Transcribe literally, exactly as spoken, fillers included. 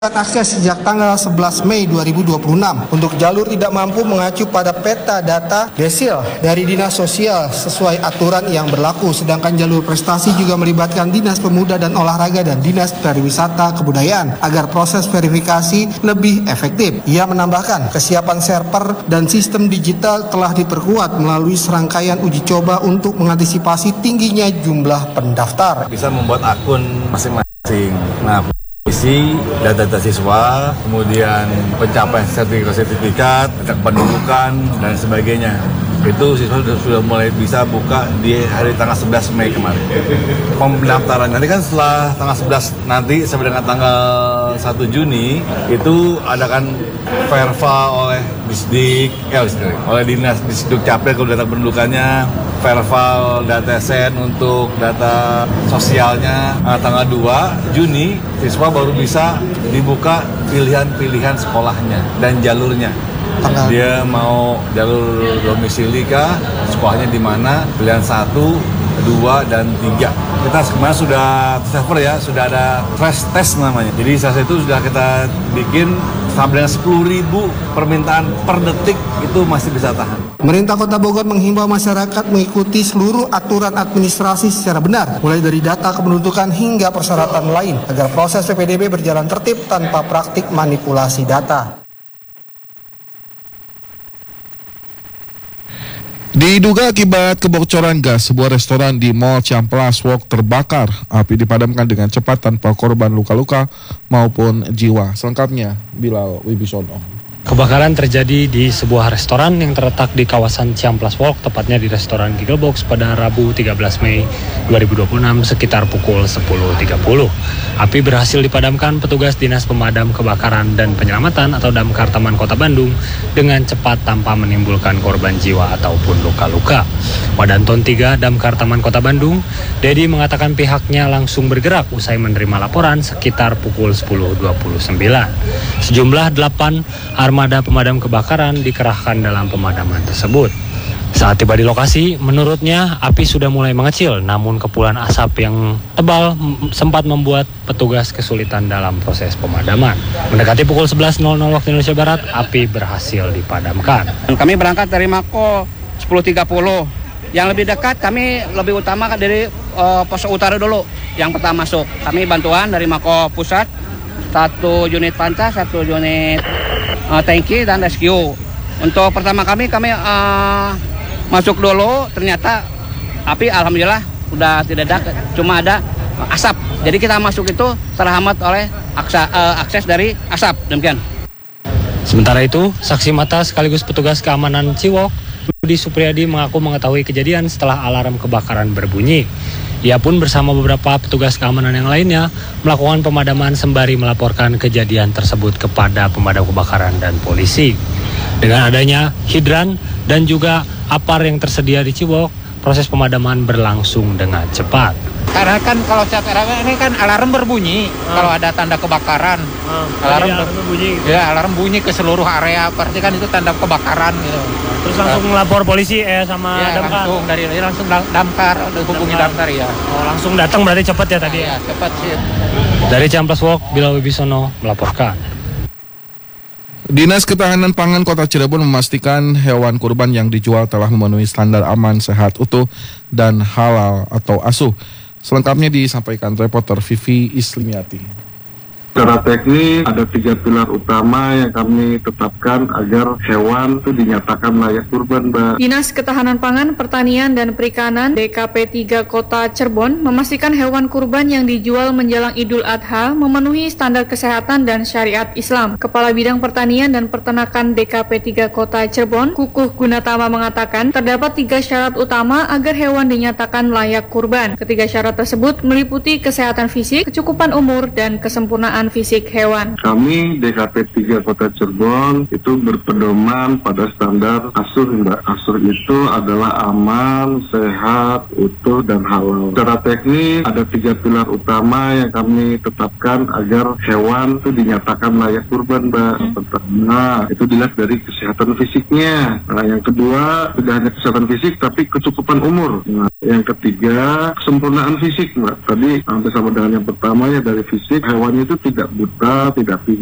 Akses sejak tanggal sebelas Mei dua ribu dua puluh enam. Untuk jalur tidak mampu mengacu pada peta data desil dari Dinas Sosial sesuai aturan yang berlaku, sedangkan jalur prestasi juga melibatkan Dinas Pemuda dan Olahraga dan Dinas Pariwisata Kebudayaan agar proses verifikasi lebih efektif. Ia menambahkan kesiapan server dan sistem digital telah diperkuat melalui serangkaian uji coba untuk mengantisipasi tingginya jumlah pendaftar. Bisa membuat akun masing-masing. Nah, isi data-data siswa, kemudian pencapaian sertifikat-sertifikat, kependudukan, dan sebagainya. Itu siswa sudah mulai bisa buka di hari tanggal sebelas Mei kemarin. Pendaftaran nanti kan setelah tanggal sebelas nanti sampai dengan tanggal satu Juni itu adakan verva oleh Disdik, ya oleh Dinas Disduk Capil kalau data pendudukannya, verval data sen untuk data sosialnya. Nah, tanggal dua Juni siswa baru bisa dibuka pilihan-pilihan sekolahnya dan jalurnya. Dia mau jalur domisili kah, sekolahnya di mana, pilihan satu, dua, dan tiga. Kita kemarin sudah server ya, sudah ada crash test namanya. Jadi saat itu sudah kita bikin sampai dengan sepuluh ribu permintaan per detik, itu masih bisa tahan. Pemerintah Kota Bogor menghimbau masyarakat mengikuti seluruh aturan administrasi secara benar, mulai dari data kependudukan hingga persyaratan lain, agar proses P P D B berjalan tertib tanpa praktik manipulasi data. Diduga akibat kebocoran gas, sebuah restoran di Mall Ciamplas Walk terbakar. Api dipadamkan dengan cepat tanpa korban luka-luka maupun jiwa. Selengkapnya, Bilal Wibisono. Kebakaran terjadi di sebuah restoran yang terletak di kawasan Ciamplas Walk, tepatnya di restoran Giggle Box pada Rabu tiga belas Mei dua ribu dua puluh enam sekitar pukul sepuluh tiga puluh. Api berhasil dipadamkan petugas Dinas Pemadam Kebakaran dan Penyelamatan atau Damkar Taman Kota Bandung dengan cepat tanpa menimbulkan korban jiwa ataupun luka-luka. Wadanton tiga Damkar Taman Kota Bandung, Dedi mengatakan pihaknya langsung bergerak usai menerima laporan sekitar pukul sepuluh dua puluh sembilan. Sejumlah delapan armada pemadam kebakaran dikerahkan dalam pemadaman tersebut. Saat tiba di lokasi, menurutnya api sudah mulai mengecil, namun kepulan asap yang tebal sempat membuat petugas kesulitan dalam proses pemadaman. Mendekati pukul sebelas waktu Indonesia Barat, api berhasil dipadamkan. Kami berangkat dari Mako sepuluh tiga puluh. Yang lebih dekat kami lebih utama dari uh, pos utara dulu. Yang pertama masuk, kami bantuan dari Mako Pusat, satu unit pantas, satu unit uh, tangki dan rescue. Untuk pertama kami kami uh, masuk dulu, ternyata api alhamdulillah udah tidak ada, cuma ada asap. Jadi kita masuk itu terhambat oleh aksa, uh, akses dari asap, demikian. Sementara itu, saksi mata sekaligus petugas keamanan Ciwok, Budi Supriyadi mengaku mengetahui kejadian setelah alarm kebakaran berbunyi. Ia pun bersama beberapa petugas keamanan yang lainnya melakukan pemadaman sembari melaporkan kejadian tersebut kepada pemadam kebakaran dan polisi. Dengan adanya hidran dan juga apar yang tersedia di Ciwok, proses pemadaman berlangsung dengan cepat. Karena kan kalau setiap era ini kan alarm berbunyi hmm. kalau ada tanda kebakaran. Hmm. Alarm, ber- alarm bunyi. Gitu. Ya, alarm bunyi ke seluruh area. Berarti kan itu tanda kebakaran gitu. Terus langsung uh, lapor polisi eh sama ya, damkar. Langsung dari langsung damkar, hubungi damkar ya. Oh, langsung datang berarti cepat ya tadi. Iya, cepat sih. Dari Ciamplas Walk, Bilal Wibisono melaporkan. Dinas Ketahanan Pangan Kota Cirebon memastikan hewan kurban yang dijual telah memenuhi standar aman, sehat, utuh, dan halal atau asuh. Selengkapnya disampaikan reporter Vivi Islimiati. Secara teknis ada tiga pilar utama yang kami tetapkan agar hewan itu dinyatakan layak kurban, Mbak. Dinas Ketahanan Pangan, Pertanian, dan Perikanan D K P tiga Kota Cirebon memastikan hewan kurban yang dijual menjelang Idul Adha memenuhi standar kesehatan dan syariat Islam. Kepala Bidang Pertanian dan Peternakan D K P tiga Kota Cirebon, Kukuh Gunatama mengatakan terdapat tiga syarat utama agar hewan dinyatakan layak kurban. Ketiga syarat tersebut meliputi kesehatan fisik, kecukupan umur, dan kesempurnaan fisik hewan. Kami D K P tiga Kota Cirebon itu berpedoman pada standar asuh, Mbak. Asuh itu adalah aman, sehat, utuh, dan halal. Secara teknis ada tiga pilar utama yang kami tetapkan agar hewan itu dinyatakan layak kurban, Mbak. Hmm. Pertama, itu dilihat dari kesehatan fisiknya. Nah, yang kedua, tidak hanya kesehatan fisik tapi kecukupan umur. Nah, yang ketiga, kesempurnaan fisik, Mbak. Tadi sampai sama dengan yang pertama ya, dari fisik, hewannya itu tidak buta, tidak